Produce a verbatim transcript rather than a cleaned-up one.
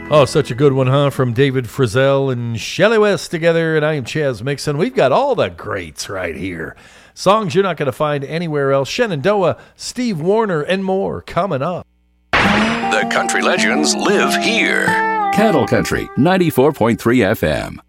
Oh, such a good one, huh? From David Frizzell and Shelley West together, and I am Chaz Mixon. We've got all the greats right here. Songs you're not going to find anywhere else. Shenandoah, Steve Wariner, and more coming up. The country legends live here. Cattle Country, ninety-four point three F M.